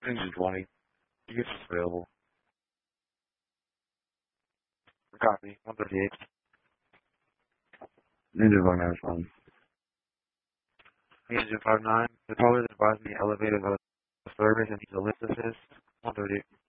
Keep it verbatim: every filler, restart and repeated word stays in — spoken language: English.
Engine twenty. You get available. Copy. one thirty-eight. Engine five nine is fine. Engine five nine. The caller is advising the elevator of service and needs a lift assist. one thirty-eight.